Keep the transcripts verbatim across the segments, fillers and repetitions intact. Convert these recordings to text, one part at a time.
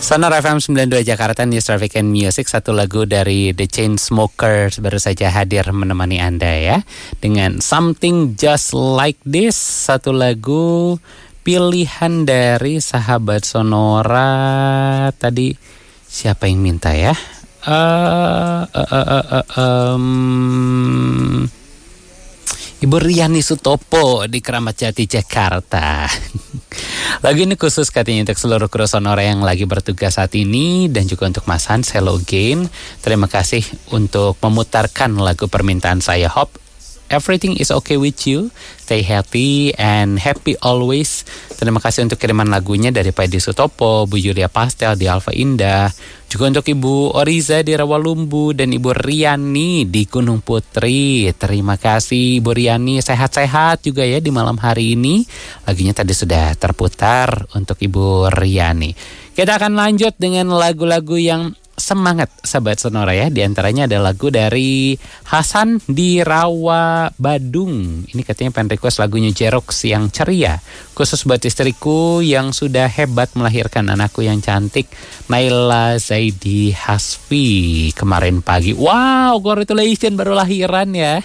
Sonora F M sembilan puluh dua Jakarta, News Traffic and Music. Satu lagu dari The Chainsmokers baru saja hadir menemani Anda ya, dengan Something Just Like This. Satu lagu pilihan dari sahabat Sonora. Tadi siapa yang minta ya? Uh, uh, uh, uh, uh, um, Ibu Riani Sutopo di Keramat Jati, Jakarta. Lagu ini khusus katanya untuk seluruh kru Sonora yang lagi bertugas saat ini, dan juga untuk Mas Hans. Hello again. Terima kasih untuk memutarkan lagu permintaan saya. Hope everything is okay with you. Stay happy and happy always. Terima kasih untuk kiriman lagunya dari Pak Edi Sutopo, Bu Yulia Pastel di Alfa Indah, juga untuk Ibu Oriza di Rawalumbu, dan Ibu Riani di Gunung Putri. Terima kasih Ibu Riani, sehat-sehat juga ya di malam hari ini. Lagunya tadi sudah terputar untuk Ibu Riani. Kita akan lanjut dengan lagu-lagu yang semangat sahabat Sonora ya. Di antaranya ada lagu dari Hasan di Rawa Badung. Ini katanya pengen request lagunya Jerox yang ceria, khusus buat istriku yang sudah hebat melahirkan anakku yang cantik, Naila Zaidi Hasfi, kemarin pagi. Wow, congratulations, baru lahiran ya.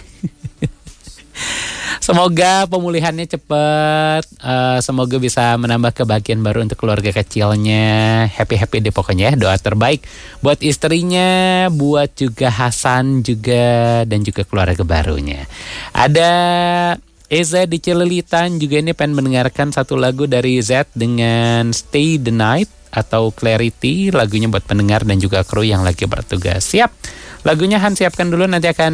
Semoga pemulihannya cepat, uh, semoga bisa menambah kebahagiaan baru untuk keluarga kecilnya. Happy-happy deh pokoknya ya. Doa terbaik buat istrinya, buat juga Hasan juga, dan juga keluarga barunya. Ada Eza di Cililitan juga, ini pengen mendengarkan satu lagu dari Z dengan Stay the Night atau Clarity. Lagunya buat pendengar dan juga kru yang lagi bertugas. Siap, lagunya Han siapkan dulu, nanti akan